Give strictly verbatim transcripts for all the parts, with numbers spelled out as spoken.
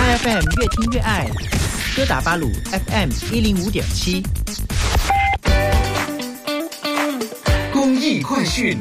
I F M 越听越爱，哥打巴鲁 F M 一零五点七。 公益快讯。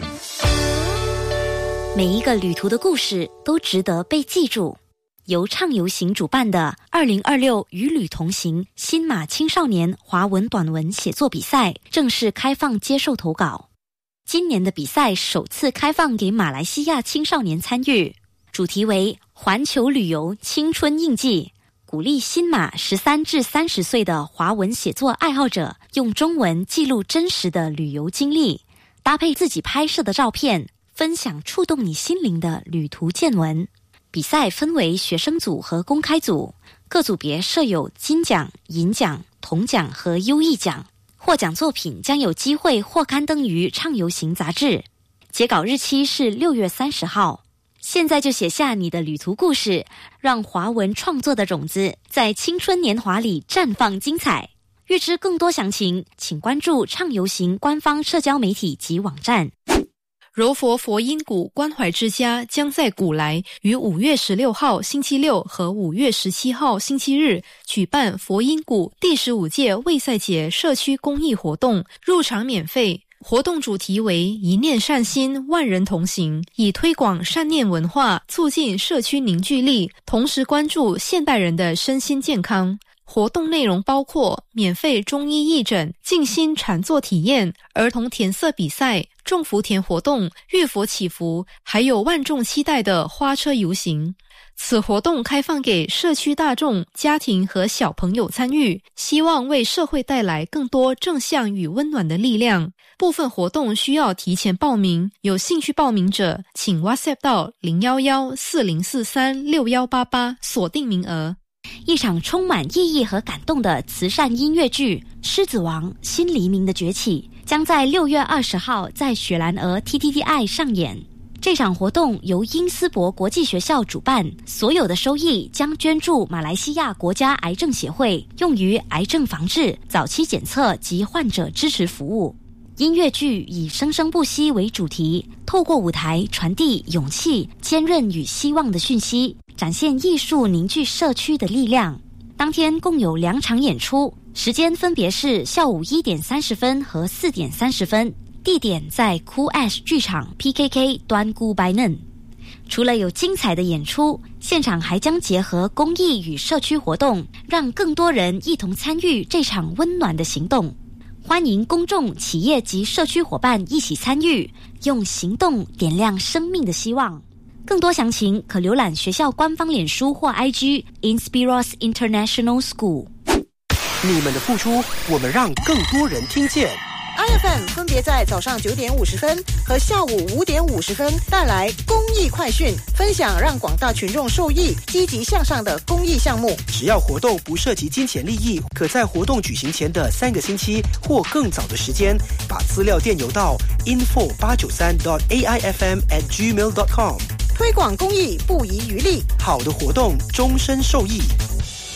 每一个旅途的故事都值得被记住。由畅游行主办的二零二六与旅同行新马青少年华文短文写作比赛正式开放接受投稿。今年的比赛首次开放给马来西亚青少年参与，主题为环球旅游青春印记，鼓励新马十三至三十岁的华文写作爱好者用中文记录真实的旅游经历，搭配自己拍摄的照片，分享触动你心灵的旅途见闻。比赛分为学生组和公开组，各组别设有金奖、银奖、铜奖和优异奖。获奖作品将有机会或刊登于畅游行杂志。截稿日期是六月三十号。现在就写下你的旅途故事，让华文创作的种子在青春年华里绽放精彩。预知更多详情，请关注畅游行官方社交媒体及网站。 柔佛佛音谷关怀之家将在古来于五月十六号星期六和五月十七号星期日举办佛音谷第十五届卫赛节社区公益活动，入场免费。活动主题为一念善心，万人同行，以推广善念文化，促进社区凝聚力，同时关注现代人的身心健康。活动内容包括免费中医义诊、静心禅坐体验、儿童填色比赛、种福田活动、浴佛祈福，还有万众期待的花车游行。此活动开放给社区大众、家庭和小朋友参与，希望为社会带来更多正向与温暖的力量。部分活动需要提前报名，有兴趣报名者请 WhatsApp 到零一一四零四三六一八八锁定名额。 一场充满意义和感动的慈善音乐剧《狮子王：新黎明的崛起》将在六月二十号在雪兰莪 T T T I 上演。这场活动由因斯伯国际学校主办，所有的收益将捐助马来西亚国家癌症协会，用于癌症防治、早期检测及患者支持服务。音乐剧以生生不息为主题，透过舞台传递勇气、坚韧与希望的讯息，展现艺术凝聚社区的力量。当天共有两场演出，时间分别是下午一点三十分和四点三十分，地点在 Cool Ash 剧场 P K K 端固拜嫩。除了有精彩的演出，现场还将结合公益与社区活动，让更多人一同参与这场温暖的行动。欢迎公众、企业及社区伙伴一起参与，用行动点亮生命的希望。更多详情可浏览学校官方脸书或 I G Inspiros International School。 你们的付出，我们让更多人听见。 I F M 分别在早上九点五十分和下午五点五十分带来公益快讯，分享让广大群众受益、积极向上的公益项目。 只要活动不涉及金钱利益，可在活动举行前的三个星期或更早的时间，把资料电邮到 info 八九三 dot a i f m at gmail dot com。 推广公益不遗余力， 好的活动终身受益。